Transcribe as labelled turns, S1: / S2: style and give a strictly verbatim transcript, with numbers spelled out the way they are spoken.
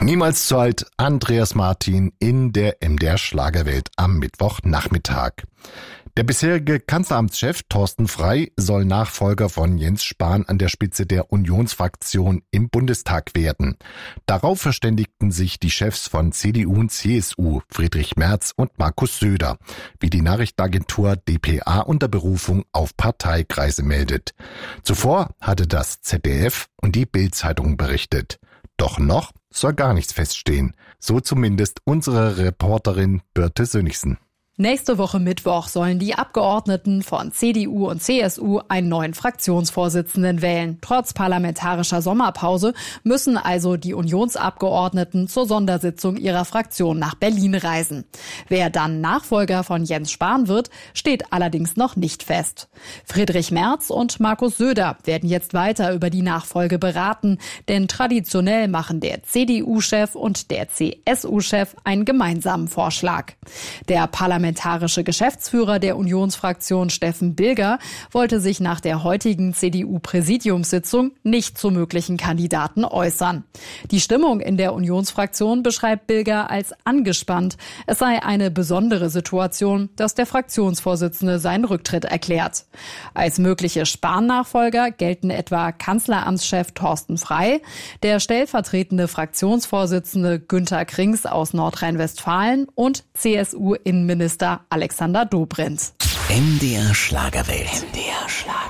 S1: Niemals zu alt, Andreas Martin in der M D R Schlagerwelt am Mittwochnachmittag. Der bisherige Kanzleramtschef Thorsten Frey soll Nachfolger von Jens Spahn an der Spitze der Unionsfraktion im Bundestag werden. Darauf verständigten sich die Chefs von C D U und C S U, Friedrich Merz und Markus Söder, wie die Nachrichtenagentur D P A unter Berufung auf Parteikreise meldet. Zuvor hatte das Z D F und die Bild-Zeitung berichtet. Doch noch soll gar nichts feststehen. So zumindest unsere Reporterin Birte Sönnigsen.
S2: Nächste Woche Mittwoch sollen die Abgeordneten von C D U und C S U einen neuen Fraktionsvorsitzenden wählen. Trotz parlamentarischer Sommerpause müssen also die Unionsabgeordneten zur Sondersitzung ihrer Fraktion nach Berlin reisen. Wer dann Nachfolger von Jens Spahn wird, steht allerdings noch nicht fest. Friedrich Merz und Markus Söder werden jetzt weiter über die Nachfolge beraten, denn traditionell machen der C D U-Chef und der C S U-Chef einen gemeinsamen Vorschlag. Der Parlamentarische Parlamentarische Geschäftsführer der Unionsfraktion Steffen Bilger wollte sich nach der heutigen C D U-Präsidiumssitzung nicht zu möglichen Kandidaten äußern. Die Stimmung in der Unionsfraktion beschreibt Bilger als angespannt. Es sei eine besondere Situation, dass der Fraktionsvorsitzende seinen Rücktritt erklärt. Als mögliche Spahn-Nachfolger gelten etwa Kanzleramtschef Thorsten Frey, der stellvertretende Fraktionsvorsitzende Günther Krings aus Nordrhein-Westfalen und C S U-Innenminister Alexander Dobrindt.
S3: M D R Schlagerwelt. M D R Schlager.